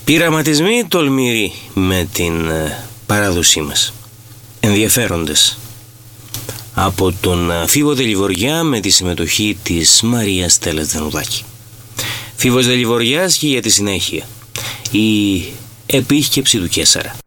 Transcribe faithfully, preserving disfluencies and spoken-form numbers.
Πειραματισμοί τολμηροί με την παράδοσή μας. Ενδιαφέροντες. Από τον Φίβο Δελιβοριά με τη συμμετοχή της Μαρίας Στέλλας Δενουδάκη. Φίβος Δελιβοριάς και για τη συνέχεια. Η επίσκεψη του Καίσαρα.